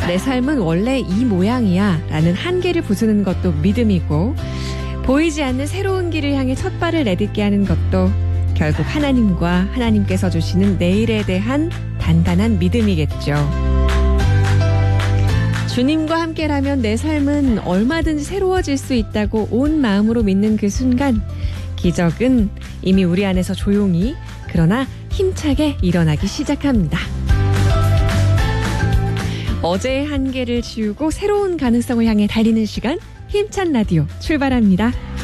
내 삶은 원래 이 모양이야 라는 한계를 부수는 것도 믿음이고 보이지 않는 새로운 길을 향해 첫 발을 내딛게 하는 것도 결국 하나님과 하나님께서 주시는 내일에 대한 단단한 믿음이겠죠. 주님과 함께라면 내 삶은 얼마든지 새로워질 수 있다고 온 마음으로 믿는 그 순간 기적은 이미 우리 안에서 조용히 그러나 힘차게 일어나기 시작합니다. 어제의 한계를 지우고 새로운 가능성을 향해 달리는 시간 힘찬 라디오 출발합니다.